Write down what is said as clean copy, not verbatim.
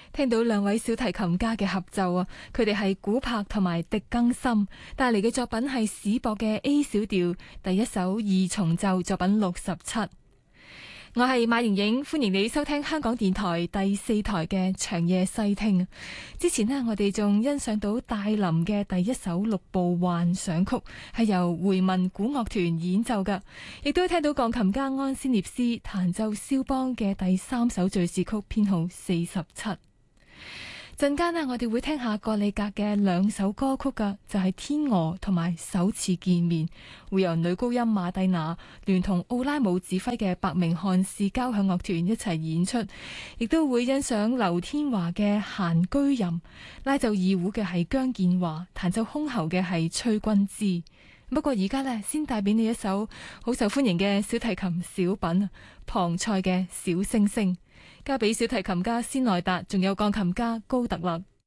聽到兩位小提琴家嘅合奏啊，佢哋係古柏同埋狄更森帶嚟嘅作品係史博嘅 A 小調第一首二重奏作品67。我係馬瑩瑩，歡迎你收聽香港電台第4台嘅長夜細聽。之前呢，我哋仲欣賞到戴琳嘅第一首6部幻想曲，係由回民古樂團演奏嘅，亦都聽到鋼琴家安斯涅斯彈奏肖邦嘅第3首敘事曲編號47。陣間呢，我哋會聽下葛利格嘅2首歌曲噶，就係、是《天鵝》同埋《首次見面》，會由女高音馬蒂娜聯同奧拉姆指揮嘅伯明翰市交響樂團一齊演出，亦都會欣賞劉天華嘅《閒居吟》，拉奏二胡嘅係姜建華，彈奏箜篌嘅係崔君之。不過而家呢，先帶俾你一首好受歡迎嘅小提琴小品龐塞嘅小星星，交俾小提琴家仙內達，仲有鋼琴家高特勒。